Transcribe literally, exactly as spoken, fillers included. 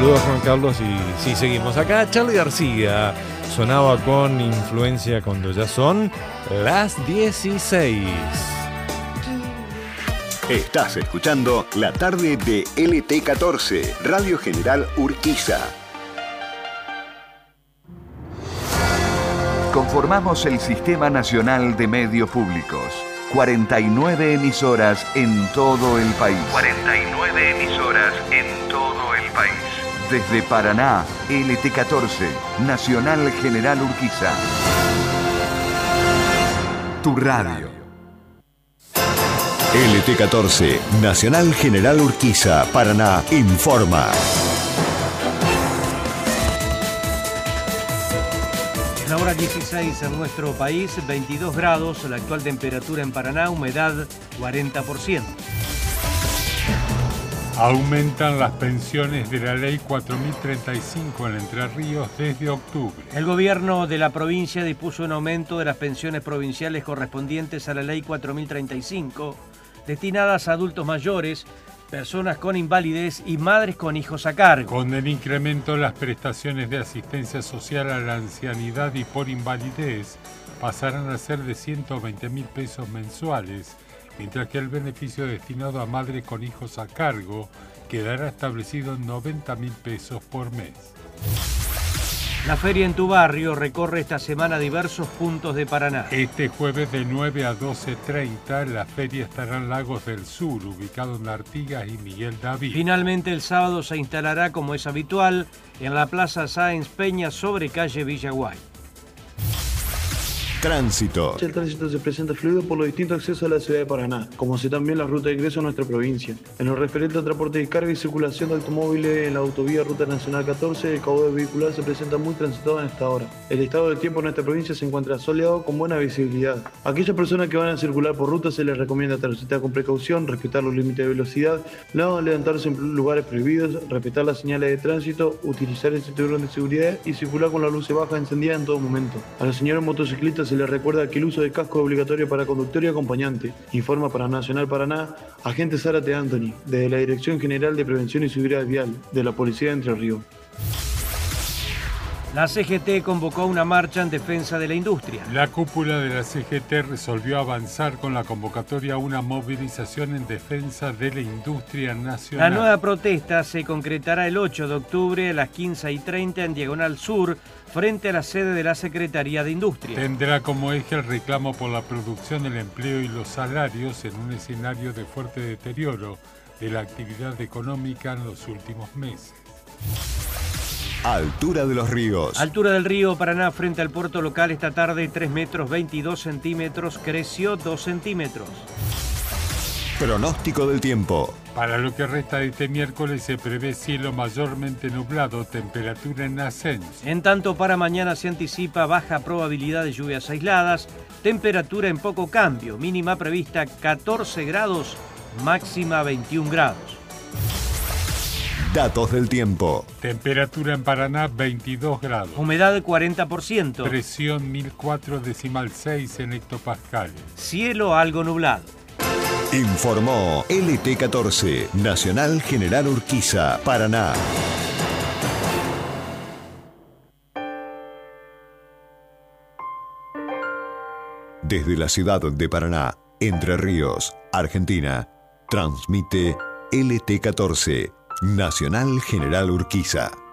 Saludos, Juan Carlos, y sí, seguimos acá. Charly García sonaba con Influencia cuando ya son las dieciséis. Estás escuchando La Tarde de L T catorce, Radio General Urquiza. Conformamos el Sistema Nacional de Medios Públicos. cuarenta y nueve emisoras en todo el país. cuarenta y nueve emisoras en todo el país. Desde Paraná, L T catorce, Nacional General Urquiza. Tu radio. L T catorce, Nacional General Urquiza, Paraná, informa. La hora dieciséis en nuestro país, veintidós grados, la actual temperatura en Paraná, humedad cuarenta por ciento. Aumentan las pensiones de la ley cuatro mil treinta y cinco en Entre Ríos desde octubre. El gobierno de la provincia dispuso un aumento de las pensiones provinciales correspondientes a la ley cuatro mil treinta y cinco, destinadas a adultos mayores, personas con invalidez y madres con hijos a cargo. Con el incremento, las prestaciones de asistencia social a la ancianidad y por invalidez pasarán a ser de ciento veinte mil pesos mensuales, mientras que el beneficio destinado a madres con hijos a cargo quedará establecido en noventa mil pesos por mes. La feria en tu barrio recorre esta semana diversos puntos de Paraná. Este jueves de nueve a doce treinta, la feria estará en Lagos del Sur, ubicado en Artigas y Miguel David. Finalmente, el sábado se instalará, como es habitual, en la Plaza Sáenz Peña sobre calle Villaguay. Tránsito. El tránsito se presenta fluido por los distintos accesos a la ciudad de Paraná, como así también la ruta de ingreso a nuestra provincia. En lo referente al transporte de carga y circulación de automóviles en la autovía Ruta Nacional catorce, el caudal vehicular se presenta muy transitado en esta hora. El estado del tiempo en nuestra provincia se encuentra soleado con buena visibilidad. A aquellas personas que van a circular por ruta se les recomienda transitar con precaución, respetar los límites de velocidad, no levantarse en lugares prohibidos, respetar las señales de tránsito, utilizar el cinturón de seguridad y circular con la luz baja encendida en todo momento. A los señores motociclistas se les recuerda que el uso de casco es obligatorio para conductor y acompañante. Informa para Nacional Paraná, agente Zárate Anthony, desde la Dirección General de Prevención y Seguridad Vial, de la Policía de Entre Ríos. La C G T convocó una marcha en defensa de la industria. La cúpula de la C G T resolvió avanzar con la convocatoria a una movilización en defensa de la industria nacional. La nueva protesta se concretará el ocho de octubre a las quince y treinta en Diagonal Sur, frente a la sede de la Secretaría de Industria. Tendrá como eje el reclamo por la producción, el empleo y los salarios en un escenario de fuerte deterioro de la actividad económica en los últimos meses. Altura de los ríos. Altura del río Paraná frente al puerto local esta tarde, tres metros veintidós centímetros, creció dos centímetros. Pronóstico del tiempo. Para lo que resta de este miércoles se prevé cielo mayormente nublado, temperatura en ascenso. En tanto, para mañana se anticipa baja probabilidad de lluvias aisladas, temperatura en poco cambio, mínima prevista catorce grados, máxima veintiún grados. Datos del tiempo. Temperatura en Paraná veintidós grados. Humedad cuarenta por ciento. Presión mil cuatro decimal seis en hectopascales. Cielo algo nublado. Informó L T catorce, Nacional General Urquiza, Paraná. Desde la ciudad de Paraná, Entre Ríos, Argentina, transmite L T catorce, Nacional General Urquiza.